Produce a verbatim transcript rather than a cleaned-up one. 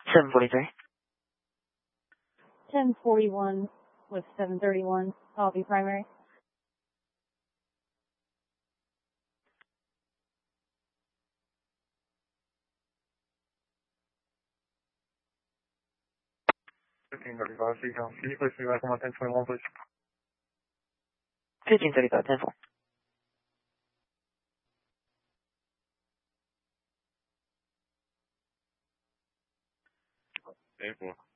seven forty-three. ten forty-one with seven thirty-one. Copy primary. fifteen thirty-five, Seacom. Can you place me back on my ten twenty-one, please? fifteen thirty-five, ten four. ten four.